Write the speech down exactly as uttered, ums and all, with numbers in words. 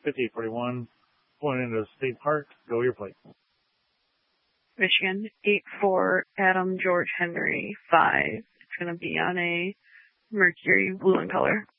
fifty-eight forty-one, going into State Park. Go your plate. Michigan, eight four, Adam George Henry, five. It's going to be on a Mercury blue in color.